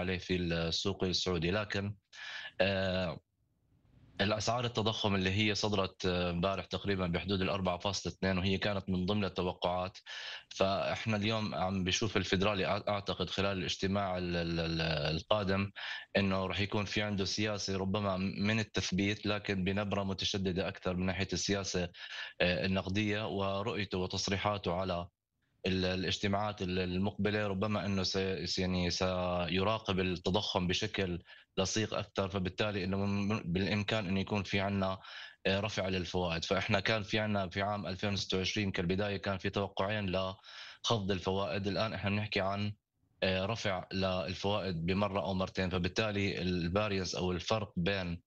عليه في السوق السعودي. لكن آآ الأسعار التضخم اللي هي صدرت امبارح تقريبًا بحدود ال4.2، وهي كانت من ضمن التوقعات. فإحنا اليوم عم بيشوف الفيدرالي أعتقد خلال الاجتماع القادم إنه راح يكون في عنده سياسة ربما من التثبيت، لكن بنبرة متشددة أكثر من ناحية السياسة النقدية، ورؤيته وتصريحاته على الاجتماعات المقبلة ربما أنه يعني سيراقب التضخم بشكل لصيق أكثر. فبالتالي أنه بالإمكان أن يكون في عنا رفع للفوائد. فإحنا كان في عنا في عام 2026 كالبداية كان في توقعين لخفض الفوائد، الآن إحنا بنحكي عن رفع للفوائد بمرة أو مرتين. فبالتالي الفارينس أو الفرق بين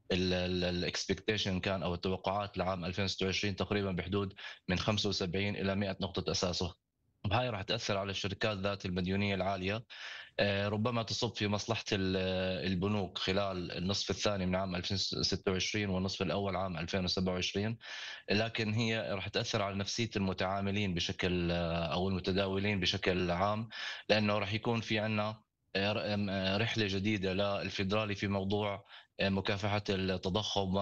الاكسبكتيشن كان او التوقعات لعام 2026 تقريبا بحدود من 75 الى 100 نقطه اساس. وهاي راح تاثر على الشركات ذات المديونيه العاليه، ربما تصب في مصلحه البنوك خلال النصف الثاني من عام 2026 والنصف الاول عام 2027. لكن هي راح تاثر على نفسيه المتعاملين بشكل او المتداولين بشكل عام، لانه راح يكون في عندنا رحله جديده للفيدرالي في موضوع مكافحه التضخم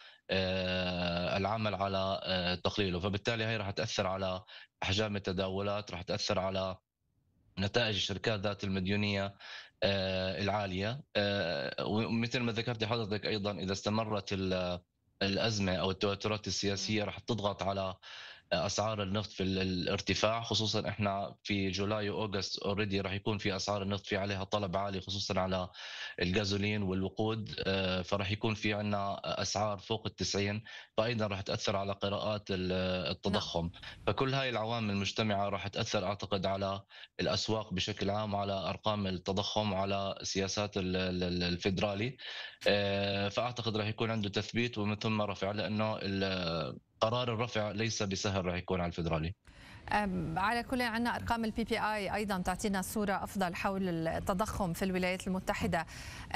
والعمل على تقليله. فبالتالي هي راح تاثر على احجام التداولات، راح تاثر على نتائج الشركات ذات المديونيه العاليه. ومثل ما ذكرت حضرتك ايضا، اذا استمرت الازمه او التوترات السياسيه راح تضغط على اسعار النفط في الارتفاع، خصوصا احنا في جولاي واغسطس اوريدي راح يكون في اسعار النفط في عليها طلب عالي، خصوصا على الغازولين والوقود. فراح يكون في عندنا اسعار فوق ال90، فايضا راح تاثر على قراءات نعم. التضخم. فكل هاي العوامل المجتمعه راح تاثر اعتقد على الاسواق بشكل عام، وعلى ارقام التضخم وعلى سياسات الفيدرالي. فاعتقد راح يكون عنده تثبيت ومن ثم رفع، لانه قرار الرفع ليس بسهل راح يكون على الفيدرالي. على كل عنا أرقام البي بي آي أيضا تعطينا صورة أفضل حول التضخم في الولايات المتحدة.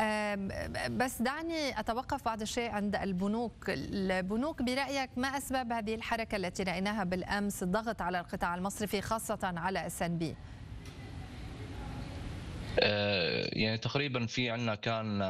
بس دعني أتوقف بعض الشيء عند البنوك برأيك ما أسباب هذه الحركة التي رأيناها بالأمس، الضغط على القطاع المصرفي خاصة على S&P؟ يعني تقريبا في عندنا كان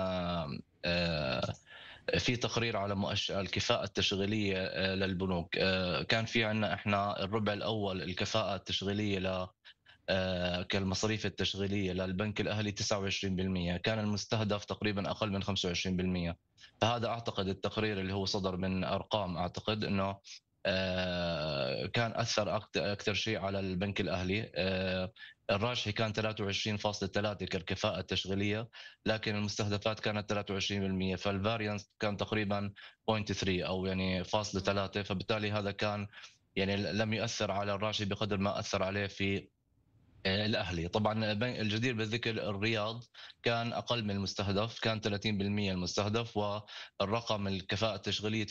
في تقرير على الكفاءة التشغيلية للبنوك. كان في عندنا احنا الربع الأول الكفاءة التشغيلية كالمصاريف التشغيلية للبنك الأهلي 29%، كان المستهدف تقريبا أقل من 25%. فهذا أعتقد التقرير اللي هو صدر من أرقام، أعتقد أنه كان أثر أكثر شيء على البنك الأهلي. الراجحي كان 23.3 كالكفاءة التشغيلية، لكن المستهدفات كانت 23%، فالفاريانس كان تقريبا 0.3 أو يعني فاصلة 3. فبالتالي هذا كان يعني لم يؤثر على الراجحي بقدر ما أثر عليه في الأهلي. طبعا الجدير بالذكر الرياض كان أقل من المستهدف، كان 30% المستهدف، والرقم الكفاءة التشغيلية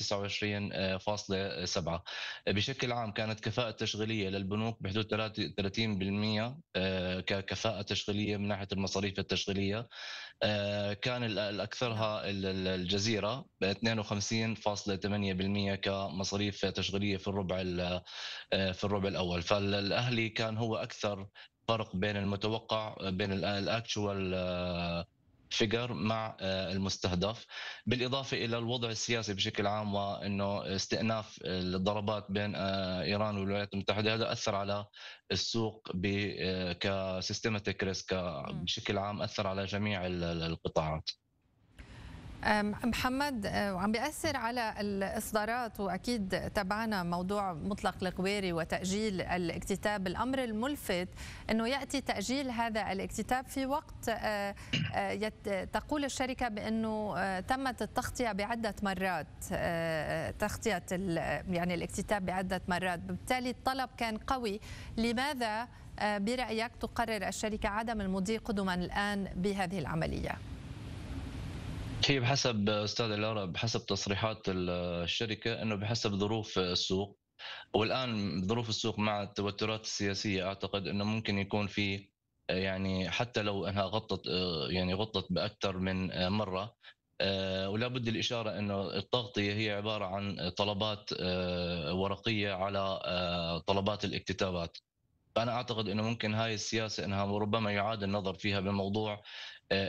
29.7. بشكل عام كانت كفاءة تشغيلية للبنوك بحدود 30% ككفاءة تشغيلية من ناحية المصاريف التشغيلية. كان نعم. الأكثرها الجزيرة ب 52.8% كمصاريف تشغيلية في الربع الأول. فالأهلي كان هو أكثر فرق بين المتوقع بين الاكشوال فيجر مع المستهدف، بالإضافة إلى الوضع السياسي بشكل عام، وأنه استئناف الضربات بين إيران والولايات المتحدة. هذا أثر على السوق كسيستماتيك ريسك بشكل عام، أثر على جميع القطاعات. محمد، وعم بيأثر على الإصدارات، وأكيد تابعنا موضوع مطلق القويري وتأجيل الاكتتاب. الأمر الملفت أنه يأتي تأجيل هذا الاكتتاب في وقت تقول الشركة بأنه تمت التغطية بعدة مرات، تغطية يعني الاكتتاب بعدة مرات، بالتالي الطلب كان قوي. لماذا برأيك تقرر الشركة عدم المضي قدما الآن بهذه العملية؟ هي بحسب استاذ لارا، بحسب تصريحات الشركه، انه بحسب ظروف السوق. والان ظروف السوق مع التوترات السياسيه اعتقد انه ممكن يكون في يعني حتى لو انها غطت يعني غطت باكثر من مره. ولا بد الاشاره انه التغطيه هي عباره عن طلبات ورقيه على طلبات الاكتتابات. فانا اعتقد انه ممكن هاي السياسه انها ربما يعاد النظر فيها بموضوع